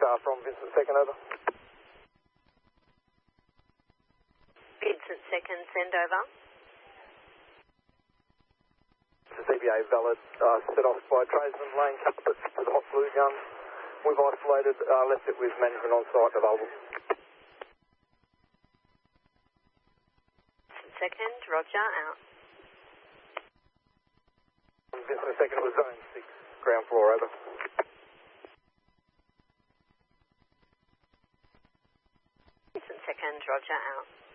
from Vincent Second, over. Vincent Second, send over. The CBA valid, set off by tradesman laying carpets to the hot glue gun. We've isolated, left it with management on site available. Second, Roger, out. Vincent Second, it was zone 6, ground floor, over. Vincent Second, Roger, out.